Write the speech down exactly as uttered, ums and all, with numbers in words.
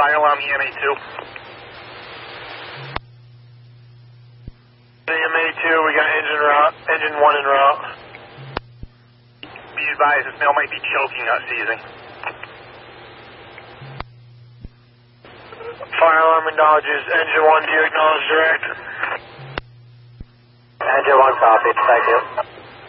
fire alarm E M A two. E M A two, we got engine route, engine one en route. Be advised, this male might be choking, not seizing. Fire alarm acknowledges engine one, do you acknowledge direct? Engine one copy, thank you.